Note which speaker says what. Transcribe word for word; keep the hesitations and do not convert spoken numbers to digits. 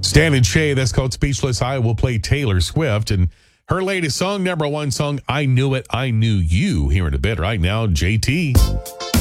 Speaker 1: Stan and Shay, that's called Speechless. I will play Taylor Swift and her latest song, number one song, I Knew It, I Knew You. Here in a bit right now, J T.